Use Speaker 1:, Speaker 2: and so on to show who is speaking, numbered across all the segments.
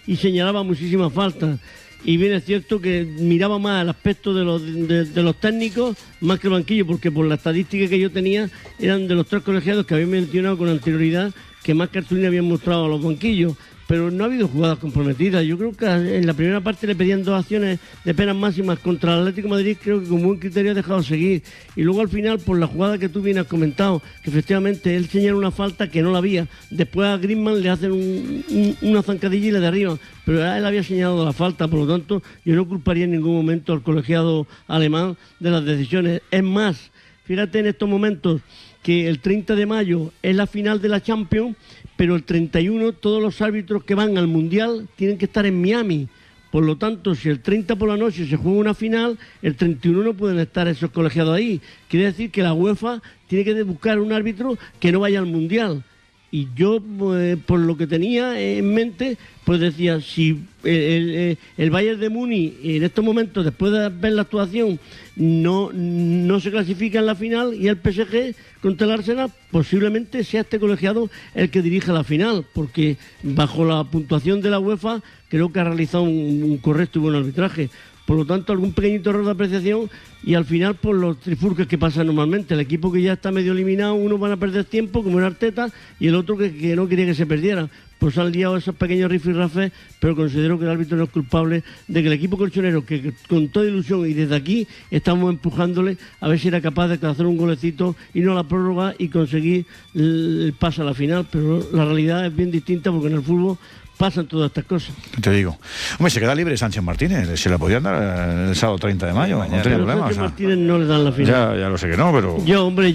Speaker 1: y señalaba muchísimas faltas. Y bien es cierto que miraba más el aspecto de los técnicos más que el banquillo, porque por la estadística que yo tenía eran de los 3 colegiados que había mencionado con anterioridad que más cartulina habían mostrado a los banquillos. Pero no ha habido jugadas comprometidas. Yo creo que en la primera parte le pedían 2 acciones de penas máximas contra el Atlético de Madrid, creo que con buen criterio ha dejado seguir. Y luego al final, por la jugada que tú bien has comentado, que efectivamente él señala una falta que no la había. Después a Griezmann le hacen una zancadilla y le derriban. Pero él había señalado la falta, por lo tanto yo no culparía en ningún momento al colegiado alemán de las decisiones. Es más, fíjate en estos momentos que el 30 de mayo es la final de la Champions, pero el 31 todos los árbitros que van al Mundial tienen que estar en Miami. Por lo tanto, si el 30 por la noche se juega una final, el 31 no pueden estar esos colegiados ahí. Quiere decir que la UEFA tiene que buscar un árbitro que no vaya al Mundial. Y yo, por lo que tenía en mente, pues decía, si el Bayern de Múnich en estos momentos, después de ver la actuación, no se clasifica en la final, y el PSG contra el Arsenal, posiblemente sea este colegiado el que dirija la final, porque bajo la puntuación de la UEFA creo que ha realizado un correcto y buen arbitraje. Por lo tanto, algún pequeñito error de apreciación, y al final por los trifurques que pasan normalmente. El equipo que ya está medio eliminado, uno van a perder tiempo, como era Arteta, y el otro que no quería que se perdiera. Pues han liado esos pequeños rifirrafes, pero considero que el árbitro no es culpable de que el equipo colchonero, que con toda ilusión y desde aquí estamos empujándole a ver si era capaz de hacer un golecito y no la prórroga y conseguir el pase a la final. Pero la realidad es bien distinta, porque en el fútbol pasan todas estas cosas.
Speaker 2: Te digo. Hombre, se queda libre Sánchez Martínez. Se le podían dar el sábado 30 de mayo. No tenía problema.
Speaker 1: Sánchez Martínez no le dan la final.
Speaker 2: Ya lo sé que no, pero...
Speaker 1: Yo, hombre,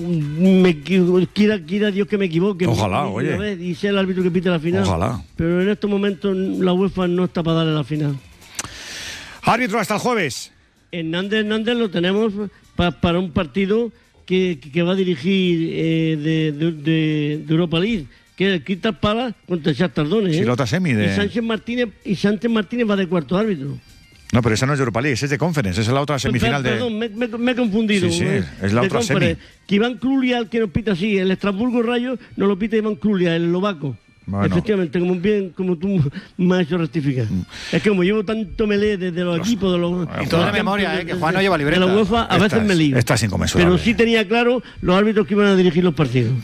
Speaker 1: quiera Dios que me equivoque.
Speaker 2: Ojalá, oye.
Speaker 1: Y sea el árbitro que pite la final.
Speaker 2: Ojalá.
Speaker 1: Pero en estos momentos la UEFA no está para darle la final.
Speaker 2: Árbitro hasta el jueves.
Speaker 1: Hernández lo tenemos para un partido que va a dirigir de Europa League, que es el Crystal Palace contra el Shakhtar Donetsk.
Speaker 2: Sí, la otra semi de...
Speaker 1: Y Sánchez Martínez va de cuarto árbitro.
Speaker 2: No, pero esa no es de Europa League, esa es de Conference, esa es la otra semifinal de...
Speaker 1: Perdón, me he confundido.
Speaker 2: Sí, es la otra semi.
Speaker 1: Que Iván Klulia, el que nos pita así, el Estrasburgo Rayo nos lo pita Iván Klulia, el eslovaco. Bueno. Efectivamente, como tú me has hecho rectificar. Es que como llevo tanto melé desde los equipos de los...
Speaker 3: Y toda la memoria, que Juan no lleva libreta.
Speaker 1: De la UEFA, a veces me lío.
Speaker 2: Estás inconmensurable.
Speaker 1: Pero sí tenía claro los árbitros que iban a dirigir los partidos.